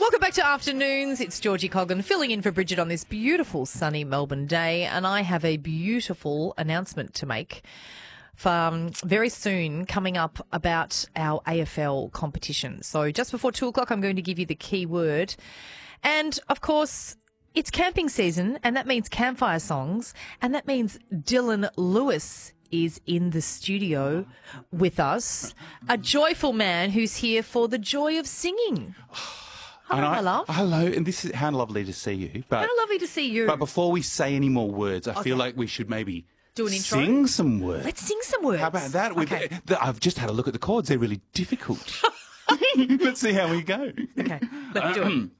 Welcome back to Afternoons. It's Georgie Coggan filling in for Bridget on this beautiful sunny Melbourne day, and I have a beautiful announcement to make for very soon coming up about our AFL competition. So just before 2 o'clock, I'm going to give you the key word. And, of course, it's camping season, and that means campfire songs, and that means Dylan Lewis is in the studio with us, a joyful man who's here for the joy of singing. Hello, my love. Hello, and this is how lovely to see you. But, How lovely to see you. But before we say any more words, I feel like we should maybe do an intro. Sing some words. Let's sing some words. How about that? Okay. I've just had a look at the chords. They're really difficult. Let's see how we go. Okay, let's do it.